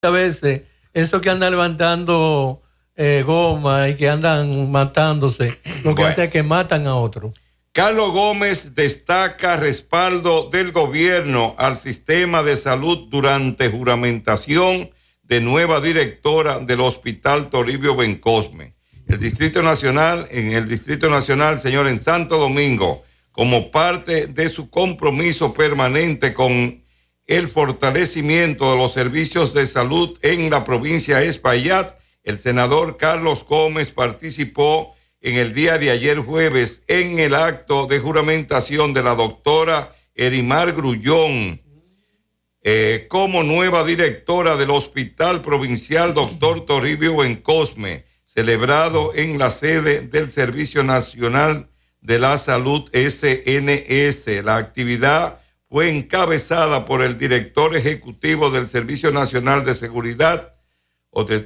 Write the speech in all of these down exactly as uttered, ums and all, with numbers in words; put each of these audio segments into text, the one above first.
a veces eso que andan levantando eh, goma y que andan matándose, lo que bueno. hace es que matan a otro. Carlos Gómez destaca respaldo del gobierno al sistema de salud durante juramentación de nueva directora del Hospital Toribio Bencosme. El Distrito Nacional, en el Distrito Nacional, señor, en Santo Domingo, como parte de su compromiso permanente con el fortalecimiento de los servicios de salud en la provincia de Espaillat, el senador Carlos Gómez participó en el día de ayer jueves en el acto de juramentación de la doctora Erimar Grullón eh, como nueva directora del Hospital Provincial Doctor Toribio Bencosme, celebrado en la sede del Servicio Nacional de la Salud S N S. La actividad fue encabezada por el director ejecutivo del Servicio Nacional de Seguridad, o de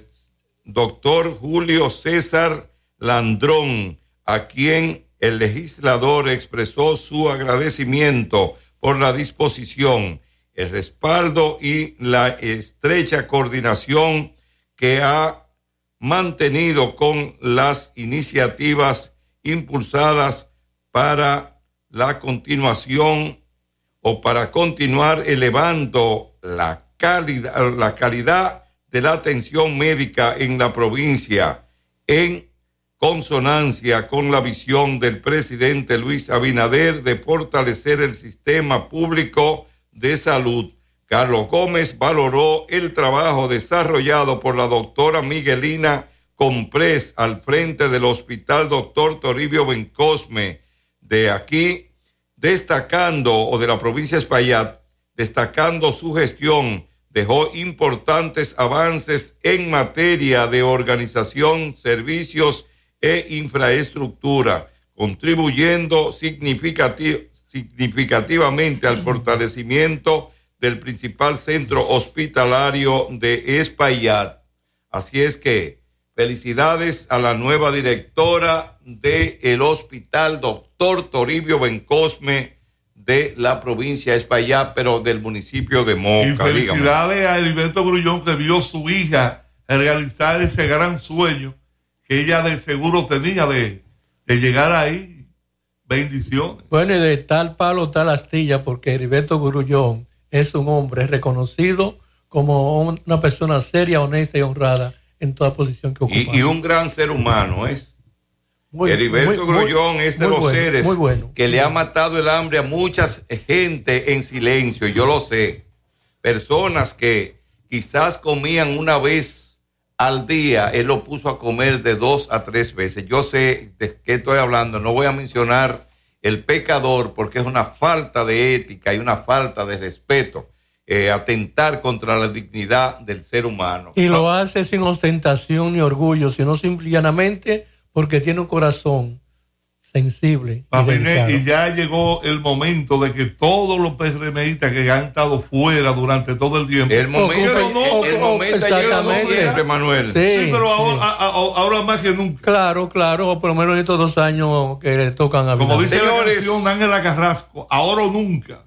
doctor Julio César Landrón, a quien el legislador expresó su agradecimiento por la disposición, el respaldo y la estrecha coordinación que ha mantenido con las iniciativas impulsadas para la continuación o para continuar elevando la calidad, la calidad de la atención médica en la provincia, en consonancia con la visión del presidente Luis Abinader de fortalecer el sistema público de salud. Carlos Gómez valoró el trabajo desarrollado por la doctora Miguelina Comprés al frente del Hospital Doctor Toribio Bencosme de aquí, destacando, o de la provincia de Espaillat, destacando su gestión. Dejó importantes avances en materia de organización, servicios e infraestructura, contribuyendo significati- significativamente al fortalecimiento del principal centro hospitalario de Espaillat. Así es que felicidades a la nueva directora del Hospital Doctor Toribio Bencosme de la provincia de Espaillat, pero del municipio de Moca. Y felicidades dígame. a Heriberto Grullón, que vio su hija realizar ese gran sueño que ella de seguro tenía de, de llegar ahí. Bendiciones. Bueno, y de tal palo, tal astilla, porque Heriberto Grullón es un hombre reconocido como una persona seria, honesta y honrada en toda posición que ocupa. Y, y un gran ser humano es. Muy, Heriberto muy, Grullón es de los bueno, seres bueno. que le ha matado el hambre a mucha gente en silencio, yo lo sé. Personas que quizás comían una vez al día, él lo puso a comer de dos a tres veces. Yo sé de qué estoy hablando, no voy a mencionar el pecador porque es una falta de ética y una falta de respeto, eh, atentar contra la dignidad del ser humano. Y lo hace sin ostentación ni orgullo, sino simplemente porque tiene un corazón sensible. Y, y ya llegó el momento de que todos los PRMistas que han estado fuera durante todo el tiempo. El momento, pero no, el, el momento llega siempre, Manuel. Sí, sí pero sí. Ahora, a, a, ahora más que nunca. Claro, claro, o por lo menos en estos dos años que le tocan a Como dice Señores, la canción Ángela Carrasco, ahora o nunca.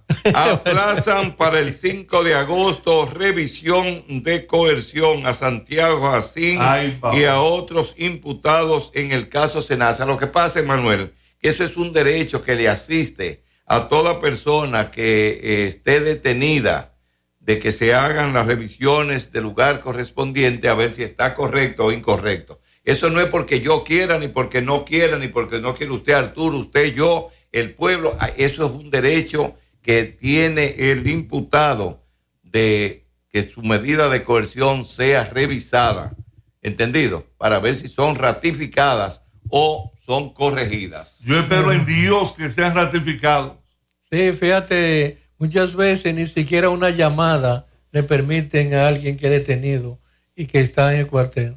Aplazan para el cinco de agosto revisión de coerción a Santiago Jacín Ay, y a otros imputados en el caso Senasa. Lo que pasa, Manuel, que eso es un derecho que le asiste a toda persona que eh, esté detenida, de que se hagan las revisiones del lugar correspondiente a ver si está correcto o incorrecto. Eso no es porque yo quiera, ni porque no quiera, ni porque no quiere usted, Arturo, usted, yo, el pueblo. Eso es un derecho que tiene el imputado de que su medida de coerción sea revisada, ¿entendido? Para ver si son ratificadas o son corregidas. Yo espero en Dios que sean ratificados. Sí, fíjate, muchas veces ni siquiera una llamada le permiten a alguien que es detenido y que está en el cuartel.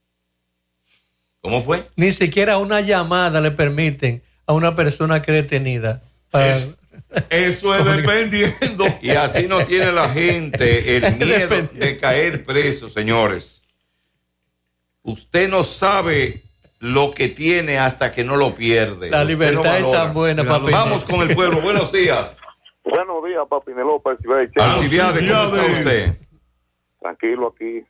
¿Cómo fue? Ni siquiera una llamada le permiten a una persona que es detenida. Para... Eso, eso es dependiendo. Y así no tiene la gente el miedo de caer preso, señores. Usted no sabe lo que tiene hasta que no lo pierde. La libertad no es tan buena, papi. Vamos con el pueblo. Buenos días. Buenos días, papi López. Alcibiades, ¿cómo está usted? Tranquilo aquí,